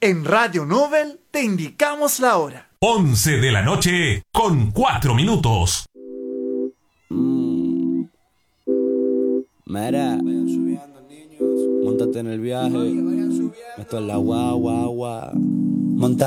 En Radio Nobel te indicamos la hora. 11 de la noche con 4 minutos. Mira, montate en el viaje. Esto es la guagua. Monta